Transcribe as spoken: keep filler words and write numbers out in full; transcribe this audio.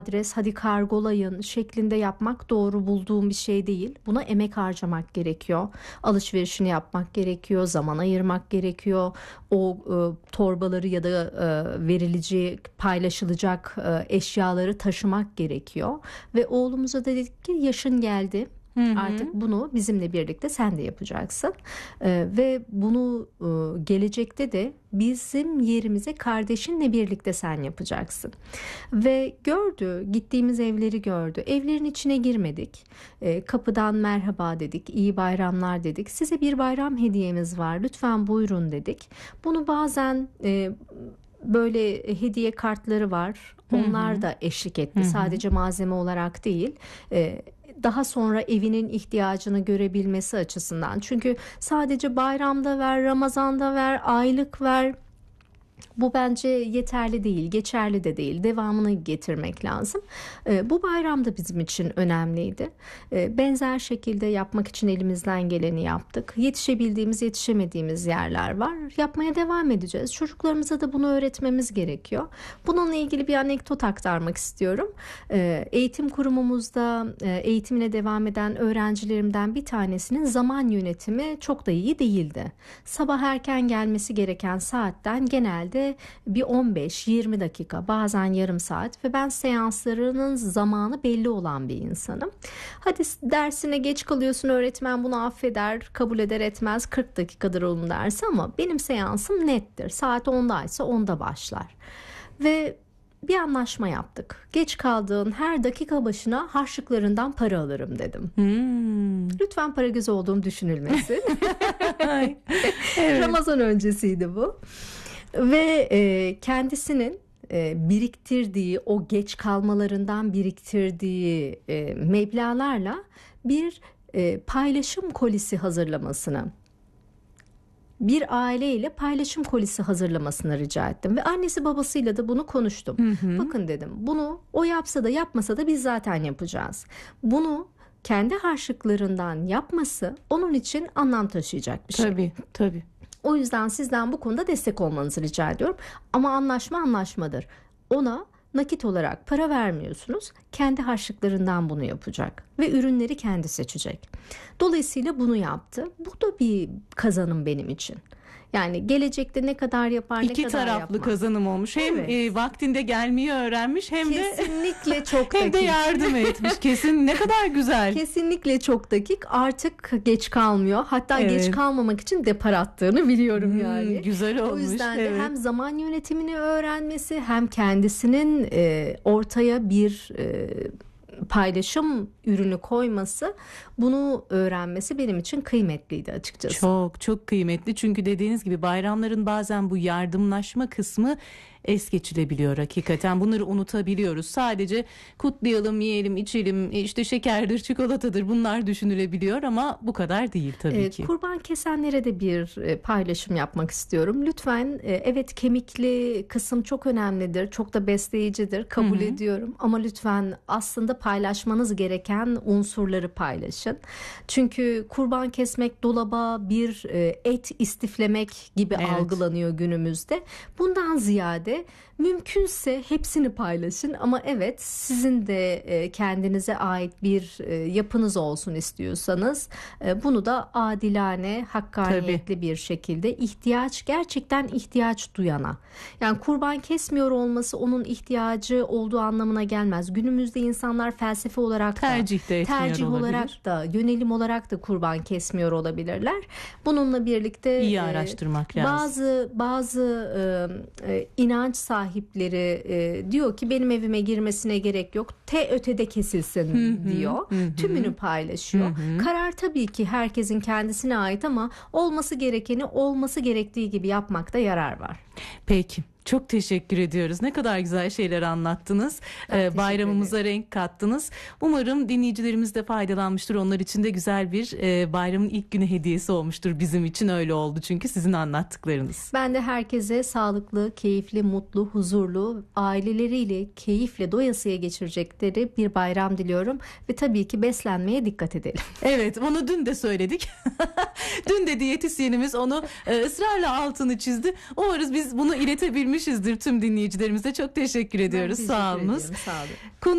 adres hadi kargolayın şeklinde yapmak doğru bulduğum bir şey değil. Buna emek harcamak gerekiyor. Alışverişini yapmak gerekiyor. Zaman ayırmak gerekiyor. O e, torbaları ya da e, verilecek, paylaşılacak e, eşyaları taşımak gerekiyor. Ve oğlumuza dedik ki yaşın geldi. Hı hı. Artık bunu bizimle birlikte sen de yapacaksın ee, ve bunu e, gelecekte de bizim yerimize kardeşinle birlikte sen yapacaksın. Ve gördü, gittiğimiz evleri gördü. Evlerin içine girmedik. E, kapıdan merhaba dedik, iyi bayramlar dedik. Size bir bayram hediyemiz var, lütfen buyurun dedik. Bunu bazen e, böyle hediye kartları var. Onlar hı hı. da eşlik etti. Hı hı. Sadece malzeme olarak değil. E, daha sonra evinin ihtiyacını görebilmesi açısından. Çünkü sadece bayramda ver, Ramazan'da ver, aylık ver. Bu bence yeterli değil, geçerli de değil. Devamını getirmek lazım. E, bu bayram da bizim için önemliydi. E, benzer şekilde yapmak için elimizden geleni yaptık. Yetişebildiğimiz, yetişemediğimiz yerler var. Yapmaya devam edeceğiz. Çocuklarımıza da bunu öğretmemiz gerekiyor. Bununla ilgili bir anekdot aktarmak istiyorum. E, eğitim kurumumuzda e, eğitimine devam eden öğrencilerimden bir tanesinin zaman yönetimi çok da iyi değildi. Sabah erken gelmesi gereken saatten genelde bir on beş yirmi dakika, bazen yarım saat ve ben seanslarının zamanı belli olan bir insanım. Hadi dersine geç kalıyorsun, öğretmen bunu affeder, kabul eder etmez, kırk dakikadır onun dersi, ama benim seansım nettir. Saat ondaysa onda başlar. Ve bir anlaşma yaptık. Geç kaldığın her dakika başına harçlıklarından para alırım dedim. Hmm. Lütfen para gözü olduğum düşünülmesin. Evet. Ramazan öncesiydi bu. Ve e, kendisinin e, biriktirdiği, o geç kalmalarından biriktirdiği e, meblağlarla bir e, paylaşım kolisi hazırlamasını, bir aileyle paylaşım kolisi hazırlamasını rica ettim. Ve annesi babasıyla da bunu konuştum. Hı hı. Bakın dedim, bunu o yapsa da yapmasa da biz zaten yapacağız. Bunu kendi harçlıklarından yapması onun için anlam taşıyacak bir şey. Tabii, tabii. O yüzden sizden bu konuda destek olmanızı rica ediyorum. Ama anlaşma anlaşmadır. Ona nakit olarak para vermiyorsunuz. Kendi harçlıklarından bunu yapacak. Ve ürünleri kendi seçecek. Dolayısıyla bunu yaptı. Bu da bir kazanım benim için. Yani gelecekte ne kadar yapar, İki ne kadar yapmaz. İki taraflı kazanım olmuş. Hem evet. e, vaktinde gelmeyi öğrenmiş, hem kesinlikle de kesinlikle çok dakik. Hem de yardım etmiş. Kesin, ne kadar güzel. Kesinlikle çok dakik. Artık geç kalmıyor. Hatta evet. geç kalmamak için depar attığını biliyorum hmm, yani. Güzel olmuş. O yüzden de evet. hem zaman yönetimini öğrenmesi, hem kendisinin e, ortaya bir e, paylaşım ürünü koyması, bunu öğrenmesi benim için kıymetliydi açıkçası. Çok çok kıymetli, çünkü dediğiniz gibi bayramların bazen bu yardımlaşma kısmı es geçilebiliyor hakikaten. Bunları unutabiliyoruz. Sadece kutlayalım, yiyelim, içelim, işte şekerdir, çikolatadır, bunlar düşünülebiliyor ama bu kadar değil tabii ee, ki. Kurban kesenlere de bir paylaşım yapmak istiyorum. Lütfen, evet, kemikli kısım çok önemlidir, çok da besleyicidir, kabul Hı-hı. ediyorum, ama lütfen aslında paylaşmanız gereken unsurları paylaşın. Çünkü kurban kesmek dolaba bir et istiflemek gibi evet. algılanıyor günümüzde. Bundan ziyade mümkünse hepsini paylaşın, ama evet, sizin de kendinize ait bir yapınız olsun istiyorsanız bunu da adilane, hakkaniyetli Tabii. bir şekilde, ihtiyaç gerçekten ihtiyaç duyana, yani kurban kesmiyor olması onun ihtiyacı olduğu anlamına gelmez. Günümüzde insanlar felsefe olarak da tercih, de tercih olabilir. olarak da, yönelim olarak da kurban kesmiyor olabilirler. Bununla birlikte iyi araştırmak e, lazım. Bazı bazı e, e, inanç sahipleri e, diyor ki benim evime girmesine gerek yok, te ötede kesilsin hı-hı, diyor. Hı-hı. Tümünü paylaşıyor. Hı-hı. Karar tabii ki herkesin kendisine ait, ama olması gerekeni olması gerektiği gibi yapmakta yarar var. Peki. Çok teşekkür ediyoruz. Ne kadar güzel şeyler anlattınız. Ee, bayramımıza ederim. renk kattınız. Umarım dinleyicilerimiz de faydalanmıştır. Onlar için de güzel bir e, bayramın ilk günü hediyesi olmuştur. Bizim için öyle oldu çünkü sizin anlattıklarınız. Ben de herkese sağlıklı, keyifli, mutlu, huzurlu, aileleriyle keyifle doyasıya geçirecekleri bir bayram diliyorum. Ve tabii ki beslenmeye dikkat edelim. Evet, onu dün de söyledik. Dün de diyetisyenimiz onu e, ısrarla altını çizdi. Umarız biz bunu iletebilmişizdir söylemişizdir tüm dinleyicilerimize. Çok teşekkür ediyoruz. Ben Sağ teşekkür olunuz. ediyorum, sağ olun. Konu